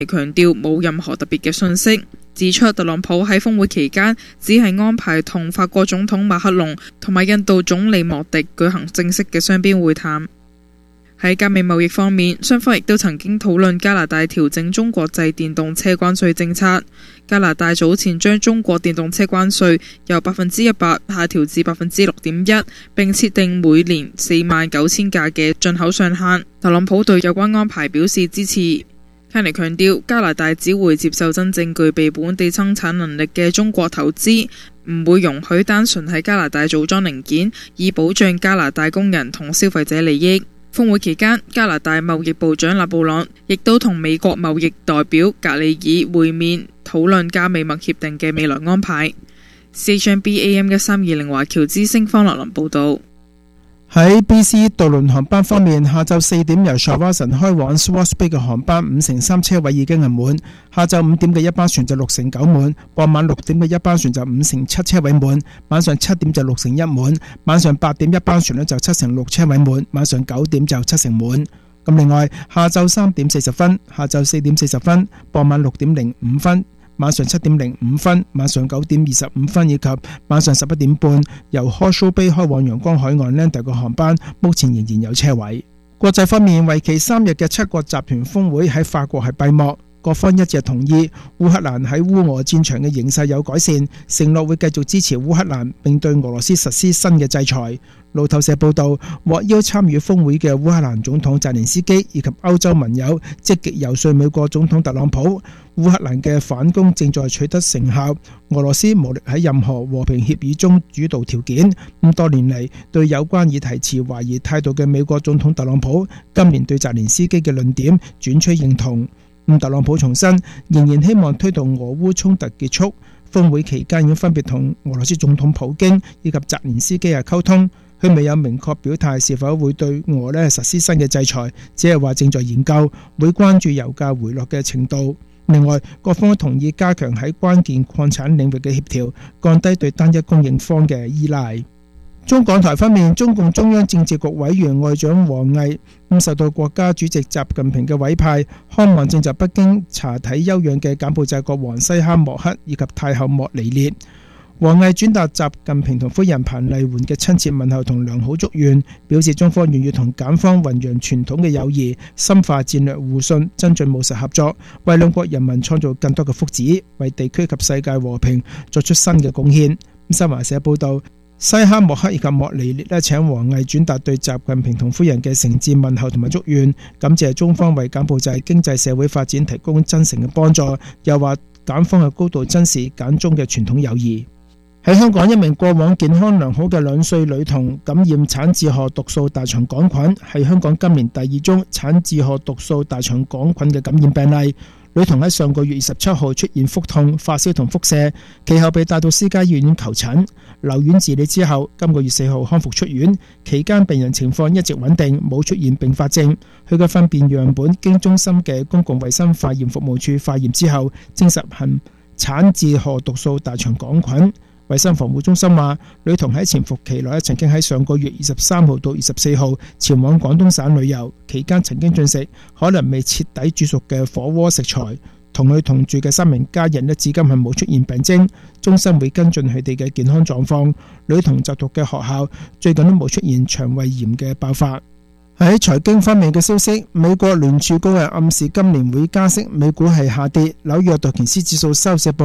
強調冇任何特別嘅訊息，指出特朗普喺峰會期間只係安排同法國總統馬克龍同埋印度總理莫迪舉行正式嘅雙邊會談。喺加美貿易方面，雙方亦都曾經討論加拿大調整中國製電動車關稅政策。加拿大早前將中國電動車關稅由100%下調至6.1%，並設定每年49,000架嘅進口上限。特朗普對有關安排表示支持。卡尼強調，加拿大只會接受真正具備本地生產能力嘅中國投資，唔會容許單純喺加拿大組裝零件，以保障加拿大工人同消費者利益。峰會期間，加拿大貿易部長勒布朗亦都同美國貿易代表格里爾會面，討論加美貿協定嘅未來安排。CHMB AM1320華僑之聲方樂林報導。 喺 BC 渡輪航班方面，下晝4點由 Shawson 開往 Swartz Bay 嘅航班5/3車位已經係滿，下晝5點嘅一班船就6/9滿，傍晚6點嘅一班船就5/7車位滿，晚上7點就6/1滿，晚上8點一班船呢就7/6車位滿，晚上9點就7/滿。咁另外，下晝3點40分、下晝4點40分、傍晚6點05分、晚上7點05分、晚上9點25分以及晚上11點半由 Horseshoe Bay 開往陽光海岸 Lander 嘅航班，目前仍然有車位。國際方面，為期3日嘅7國集團峰會喺法國係閉幕，各方一致同意烏克蘭喺烏俄戰場嘅形勢有改善，承諾會繼續支持烏克蘭，並對俄羅斯實施新嘅制裁。路透社報道，獲邀參與峰會嘅烏克蘭總統澤連斯基以及歐洲盟友積極遊說美國總統特朗普，烏克蘭嘅反攻正在取得成效，俄羅斯無力喺任何和平協議中主導條件。多年嚟對有關議題持懷疑態度嘅美國總統特朗普，今年對澤連斯基嘅論點轉趨認同。特朗普重申仍然希望推動俄烏衝突結束。峰會期間已經分別同俄羅斯總統普京以及澤連斯基溝通，佢未有明確表態是否會對俄實施新嘅制裁，只係話正在研究，會關注油價回落嘅程度。另外，各方同意加強喺關鍵礦產領域嘅協調，降低對單一供應方嘅依賴。中港台方面，中共中央政治局委員外長王毅受到國家主席習近平嘅委派，看望正在北京查體休養嘅柬埔寨國王西哈莫克以及太后莫尼列。王毅轉達習近平同夫人彭麗媛嘅親切問候同良好祝願，表示中方願意同柬方弘揚傳統嘅友誼，深化戰略互信，增進務實合作，為兩國人民創造更多嘅福祉，為地區及世界和平作出新嘅貢獻。新華社報道，西哈莫克以及莫尼列請王毅轉達對習近平同夫人嘅誠摯問候同埋祝願，感謝中方為柬埔寨經濟社會發展提供真誠嘅幫助，又話柬方係高度珍視柬中嘅傳統友誼。喺香港，一名過往健康良好嘅2歲女童感染產痔賀毒素大腸桿菌，係香港今年第2宗產痔賀毒素大腸桿菌嘅感染病例。女童喺上個月27號出現腹痛、發燒同腹瀉，其後被帶到私家醫院求診，留院治理之後，今個月4號康復出院。期間病人情況一直穩定，冇出現併發症。佢嘅糞便樣本經中心嘅公共衛生化驗服務處化驗之後，證實係產痔賀毒素大腸桿菌。衛生防護中心話，女童喺潛伏期內曾經喺上個月23號到24號前往廣東省旅遊，期間曾經進食可能未徹底煮熟嘅火鍋食材。同佢同住嘅3名家人至今係冇出現病徵，中心會跟進佢哋嘅健康狀況。女童就讀嘅學校最近都冇出現腸胃炎嘅爆發。喺財經方面嘅消息，美國聯儲局係暗示今年會加息，美股係下跌。紐約道瓊斯指數收市報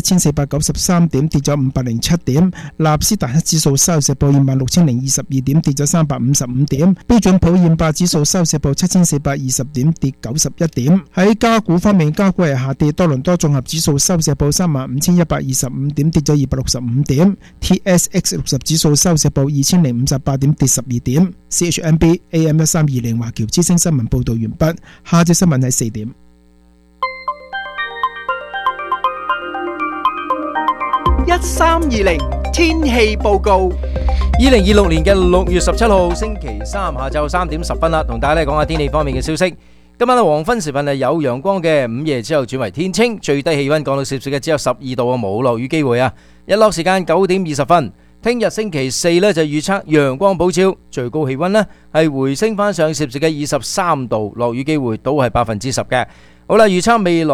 51,493點，跌咗507點；納斯達克指數收市報26,022點，跌咗355點；標準普爾500指數收市報7,420點，跌91點。喺加股方面，加股係下跌，多倫多綜合指數收市報35,125點，跌咗265點；TSX 60指數收市報2,058點，跌12點。CHMB AM1320華僑之聲新聞報道完畢，下節新聞係4點。 1320天氣報告。2026年嘅6月17號星期三下晝3點10分啦，同大家講下天氣方面嘅消息。今晚嘅黃昏時分係有陽光嘅，午夜之後轉為天清，最低氣溫降到攝氏嘅只有12度啊，冇落雨機會啊。日落時間9點20分。聽日星期四呢就預測陽光普照，最高氣溫呢係回升翻上攝氏嘅23度，落雨機會都係10%嘅。 好啦，預測未來